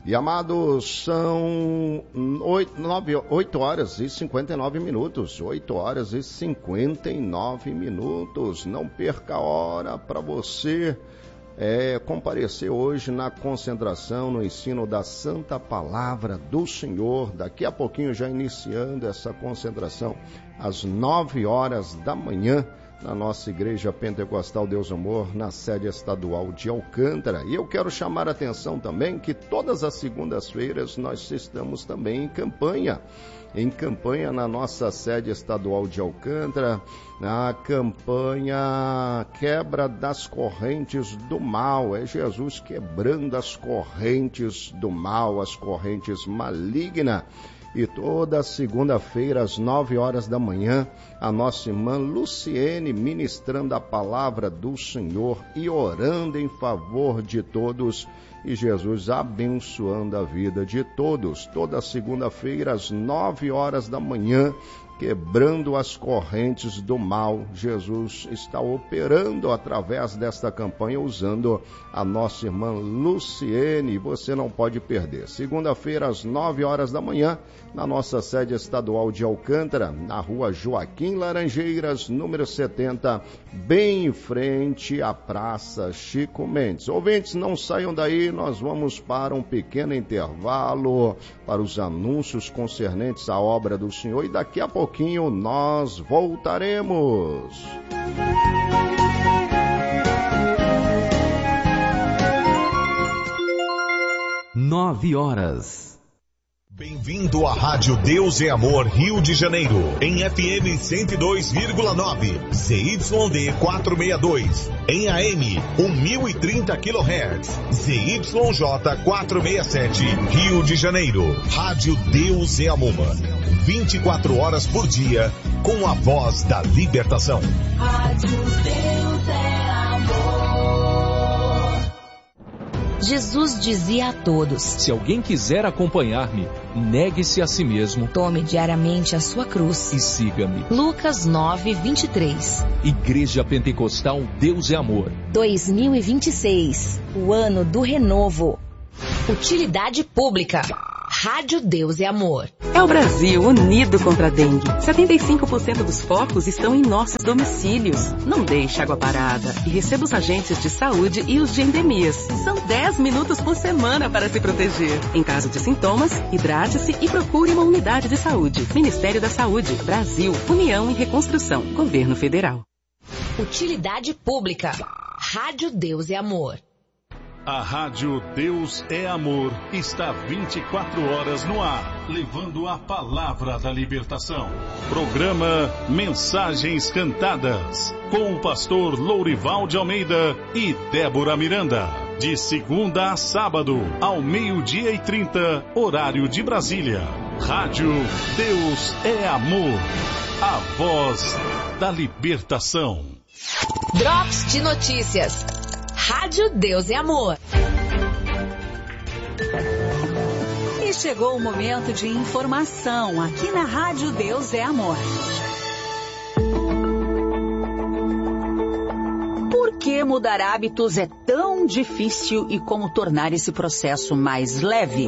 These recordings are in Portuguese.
E amados, são 8 horas e 59 minutos. 8 horas e 59 minutos. Não perca a hora para você comparecer hoje na concentração, no ensino da Santa Palavra do Senhor. Daqui a pouquinho, já iniciando essa concentração, às 9 horas da manhã, na nossa Igreja Pentecostal Deus Amor, na sede estadual de Alcântara. E eu quero chamar a atenção também que todas as segundas-feiras nós estamos também em campanha na nossa sede estadual de Alcântara, na campanha Quebra das Correntes do Mal. É Jesus quebrando as correntes do mal, as correntes malignas. E toda segunda-feira, às 9 horas da manhã, a nossa irmã Luciene ministrando a palavra do Senhor e orando em favor de todos, e Jesus abençoando a vida de todos. Toda segunda-feira, às 9 horas da manhã, quebrando as correntes do mal. Jesus está operando através desta campanha, usando a nossa irmã Luciene. Você não pode perder. Segunda-feira, às 9 horas da manhã, na nossa sede estadual de Alcântara, na rua Joaquim Laranjeiras, número 70, bem em frente à Praça Chico Mendes. Ouvintes, não saiam daí, nós vamos para um pequeno intervalo para os anúncios concernentes à obra do Senhor, e daqui a pouquinho nós voltaremos. 9 horas. Bem-vindo à Rádio Deus é Amor, Rio de Janeiro, em FM 102,9, ZYD 462, em AM 1030 kHz, ZYJ 467, Rio de Janeiro. Rádio Deus é Amor, 24 horas por dia, com a voz da libertação. Rádio Deus é Amor. Jesus dizia a todos: se alguém quiser acompanhar-me, negue-se a si mesmo. Tome diariamente a sua cruz e siga-me. Lucas 9:23. Igreja Pentecostal Deus é Amor. 2026, o ano do renovo. Utilidade pública. Rádio Deus é Amor. É o Brasil unido contra a dengue. 75% dos focos estão em nossos domicílios. Não deixe água parada e receba os agentes de saúde e os de endemias. São 10 minutos por semana para se proteger. Em caso de sintomas, hidrate-se e procure uma unidade de saúde. Ministério da Saúde, Brasil, União em Reconstrução, Governo Federal. Utilidade pública. Rádio Deus é Amor. A Rádio Deus é Amor está 24 horas no ar, levando a palavra da libertação. Programa Mensagens Cantadas, com o pastor Lourival de Almeida e Débora Miranda. De segunda a sábado, ao 12:30, horário de Brasília. Rádio Deus é Amor, a voz da libertação. Drops de notícias. Rádio Deus é Amor. E chegou o momento de informação aqui na Rádio Deus é Amor. Por que mudar hábitos é tão difícil e como tornar esse processo mais leve?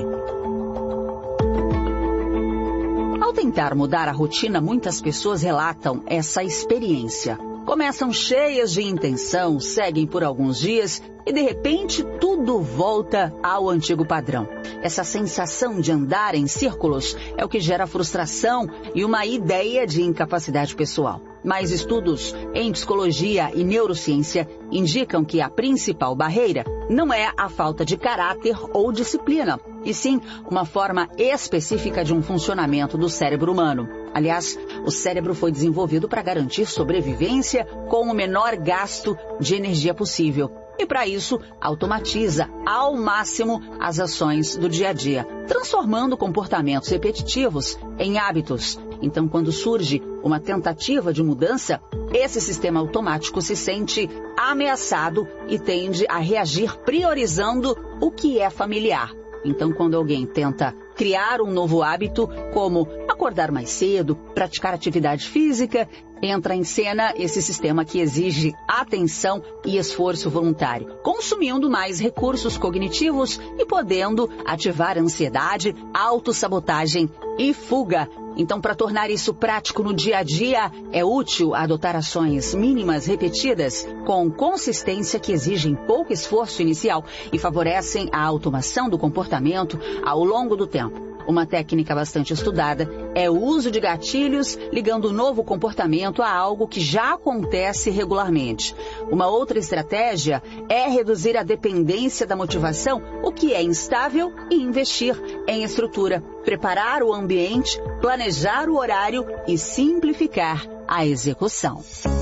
Ao tentar mudar a rotina, muitas pessoas relatam essa experiência. Começam cheias de intenção, seguem por alguns dias e, de repente, tudo volta ao antigo padrão. Essa sensação de andar em círculos é o que gera frustração e uma ideia de incapacidade pessoal. Mas estudos em psicologia e neurociência indicam que a principal barreira não é a falta de caráter ou disciplina, e sim uma forma específica de um funcionamento do cérebro humano. Aliás, o cérebro foi desenvolvido para garantir sobrevivência com o menor gasto de energia possível. E para isso, automatiza ao máximo as ações do dia a dia, transformando comportamentos repetitivos em hábitos. Então, quando surge uma tentativa de mudança, esse sistema automático se sente ameaçado e tende a reagir priorizando o que é familiar. Então, quando alguém tenta criar um novo hábito, como acordar mais cedo, praticar atividade física, entra em cena esse sistema que exige atenção e esforço voluntário, consumindo mais recursos cognitivos e podendo ativar ansiedade, autossabotagem e fuga. Então, para tornar isso prático no dia a dia, é útil adotar ações mínimas repetidas com consistência que exigem pouco esforço inicial e favorecem a automação do comportamento ao longo do tempo. Uma técnica bastante estudada é o uso de gatilhos ligando o novo comportamento a algo que já acontece regularmente. Uma outra estratégia é reduzir a dependência da motivação, o que é instável, e investir em estrutura, preparar o ambiente, planejar o horário e simplificar a execução.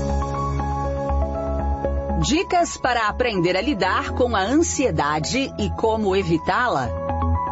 Dicas para aprender a lidar com a ansiedade e como evitá-la.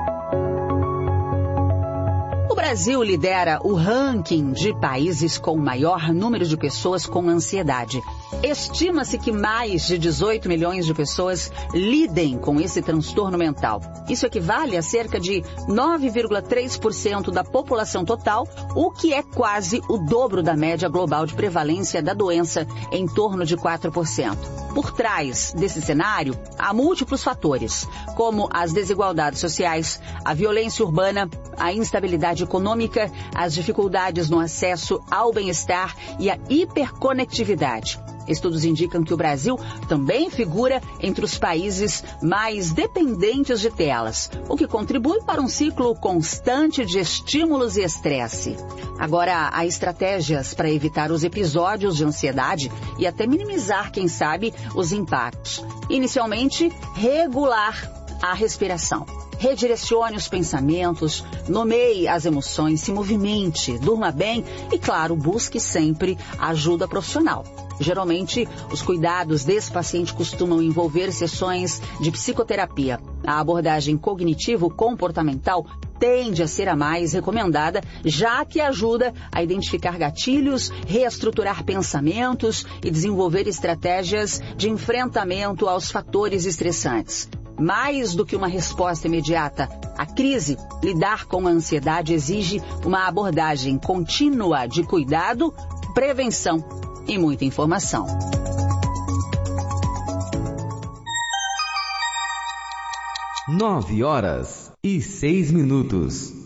O Brasil lidera o ranking de países com maior número de pessoas com ansiedade. Estima-se que mais de 18 milhões de pessoas lidem com esse transtorno mental. Isso equivale a cerca de 9,3% da população total, o que é quase o dobro da média global de prevalência da doença, em torno de 4%. Por trás desse cenário, há múltiplos fatores, como as desigualdades sociais, a violência urbana, a instabilidade econômica, as dificuldades no acesso ao bem-estar e a hiperconectividade. Estudos indicam que o Brasil também figura entre os países mais dependentes de telas, o que contribui para um ciclo constante de estímulos e estresse. Agora, há estratégias para evitar os episódios de ansiedade e até minimizar, quem sabe, os impactos. Inicialmente, regular a respiração. Redirecione os pensamentos, nomeie as emoções, se movimente, durma bem e, claro, busque sempre ajuda profissional. Geralmente, os cuidados desse paciente costumam envolver sessões de psicoterapia. A abordagem cognitivo-comportamental tende a ser a mais recomendada, já que ajuda a identificar gatilhos, reestruturar pensamentos e desenvolver estratégias de enfrentamento aos fatores estressantes. Mais do que uma resposta imediata à crise, lidar com a ansiedade exige uma abordagem contínua de cuidado, prevenção e muita informação. Nove horas e 6 minutos.